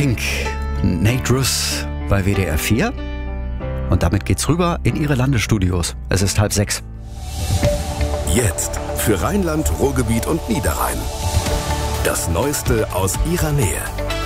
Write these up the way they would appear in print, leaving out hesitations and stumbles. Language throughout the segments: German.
Pink, Nate Ruess bei WDR 4. Und damit geht's rüber in ihre Landesstudios. Es ist 5:30. Jetzt für Rheinland, Ruhrgebiet und Niederrhein. Das Neueste aus ihrer Nähe.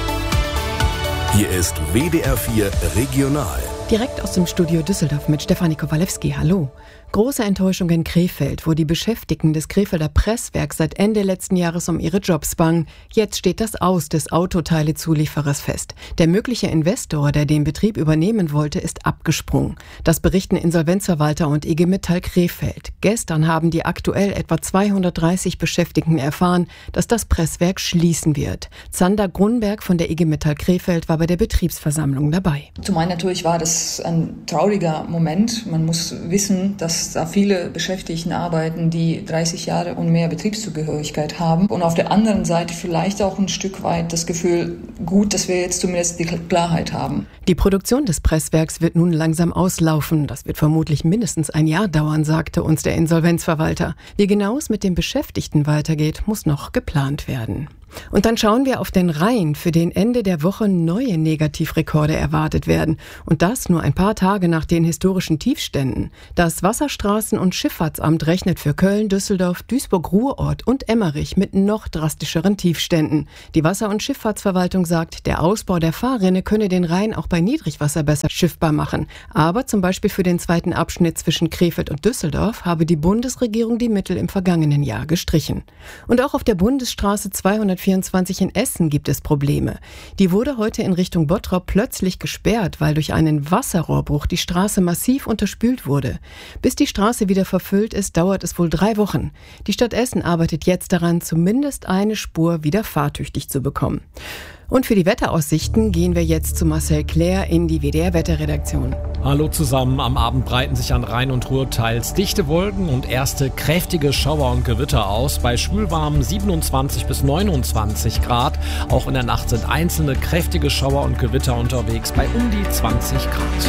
Hier ist WDR 4 Regional. Direkt aus dem Studio Düsseldorf mit Stefanie Kowalewski. Hallo. Große Enttäuschung in Krefeld, wo die Beschäftigten des Krefelder Presswerks seit Ende letzten Jahres um ihre Jobs bangen. Jetzt steht das Aus des Autoteilezulieferers fest. Der mögliche Investor, der den Betrieb übernehmen wollte, ist abgesprungen. Das berichten Insolvenzverwalter und IG Metall Krefeld. Gestern haben die aktuell etwa 230 Beschäftigten erfahren, dass das Presswerk schließen wird. Zander Grunberg von der IG Metall Krefeld war bei der Betriebsversammlung dabei. Zum einen natürlich war das ein trauriger Moment. Man muss wissen, dass da viele Beschäftigten arbeiten, die 30 Jahre und mehr Betriebszugehörigkeit haben. Und auf der anderen Seite vielleicht auch ein Stück weit das Gefühl, gut, dass wir jetzt zumindest die Klarheit haben. Die Produktion des Presswerks wird nun langsam auslaufen. Das wird vermutlich mindestens ein Jahr dauern, sagte uns der Insolvenzverwalter. Wie genau es mit den Beschäftigten weitergeht, muss noch geplant werden. Und dann schauen wir auf den Rhein, für den Ende der Woche neue Negativrekorde erwartet werden. Und das nur ein paar Tage nach den historischen Tiefständen. Das Wasserstraßen- und Schifffahrtsamt rechnet für Köln, Düsseldorf, Duisburg-Ruhrort und Emmerich mit noch drastischeren Tiefständen. Die Wasser- und Schifffahrtsverwaltung sagt, der Ausbau der Fahrrinne könne den Rhein auch bei Niedrigwasser besser schiffbar machen. Aber zum Beispiel für den zweiten Abschnitt zwischen Krefeld und Düsseldorf habe die Bundesregierung die Mittel im vergangenen Jahr gestrichen. Und auch auf der Bundesstraße 224 in Essen gibt es Probleme. Die wurde heute in Richtung Bottrop plötzlich gesperrt, weil durch einen Wasserrohrbruch die Straße massiv unterspült wurde. Bis die Straße wieder verfüllt ist, dauert es wohl 3 Wochen. Die Stadt Essen arbeitet jetzt daran, zumindest eine Spur wieder fahrtüchtig zu bekommen. Und für die Wetteraussichten gehen wir jetzt zu Marcel Claire in die WDR-Wetterredaktion. Hallo zusammen, am Abend breiten sich an Rhein und Ruhr teils dichte Wolken und erste kräftige Schauer und Gewitter aus. Bei schwülwarmen 27 bis 29 Grad. Auch in der Nacht sind einzelne kräftige Schauer und Gewitter unterwegs bei um die 20 Grad.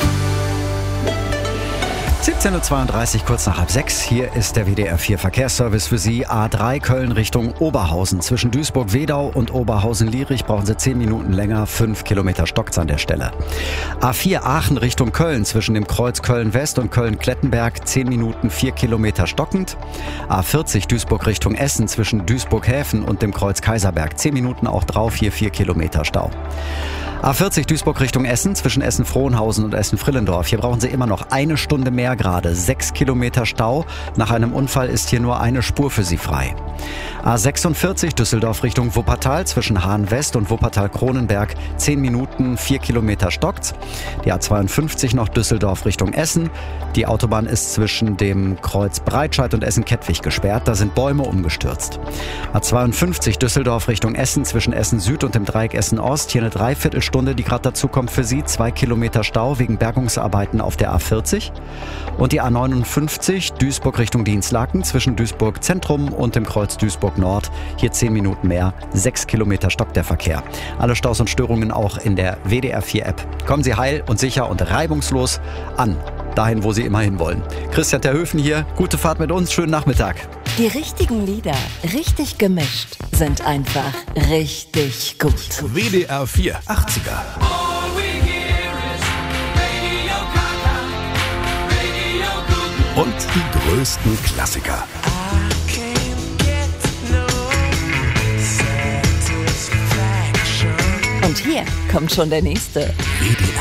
17.32 Uhr, kurz nach 5:30. Hier ist der WDR 4 Verkehrsservice für Sie. A3 Köln Richtung Oberhausen. Zwischen Duisburg-Wedau und Oberhausen-Lierich brauchen Sie 10 Minuten länger. 5 Kilometer stockt's an der Stelle. A4 Aachen Richtung Köln. Zwischen dem Kreuz Köln-West und Köln-Klettenberg 10 Minuten, 4 Kilometer stockend. A40 Duisburg Richtung Essen. Zwischen Duisburg-Häfen und dem Kreuz Kaiserberg 10 Minuten auch drauf. Hier 4 Kilometer Stau. A40 Duisburg Richtung Essen, zwischen Essen-Frohnhausen und Essen-Frillendorf. Hier brauchen Sie immer noch 1 Stunde mehr gerade. 6 Kilometer Stau. Nach einem Unfall ist hier nur eine Spur für Sie frei. A46 Düsseldorf Richtung Wuppertal, zwischen Hahn-West und Wuppertal-Kronenberg 10 Minuten, 4 Kilometer stockt's. Die A52 noch Düsseldorf Richtung Essen. Die Autobahn ist zwischen dem Kreuz Breitscheid und Essen-Kettwig gesperrt. Da sind Bäume umgestürzt. A52 Düsseldorf Richtung Essen, zwischen Essen Süd und dem Dreieck Essen Ost. Hier eine Dreiviertelstunde, die gerade dazu kommt für Sie. 2 Kilometer Stau wegen Bergungsarbeiten auf der A40. Und die A59 Duisburg Richtung Dinslaken, zwischen Duisburg Zentrum und dem Kreuz Duisburg Nord. Hier 10 Minuten mehr. 6 Kilometer stockt der Verkehr. Alle Staus und Störungen auch in der WDR 4 App. Kommen Sie heil und sicher und reibungslos an. Dahin, wo Sie immer hinwollen. Christian Terhöfen hier. Gute Fahrt mit uns. Schönen Nachmittag. Die richtigen Lieder, richtig gemischt, sind einfach richtig gut. WDR 4 80er. Und die größten Klassiker. Und hier kommt schon der nächste. WDR